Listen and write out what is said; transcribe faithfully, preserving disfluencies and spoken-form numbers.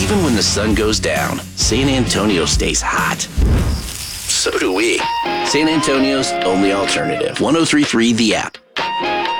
Even when the sun goes down, San Antonio stays hot. So do we. San Antonio's only alternative. one oh three point three The App.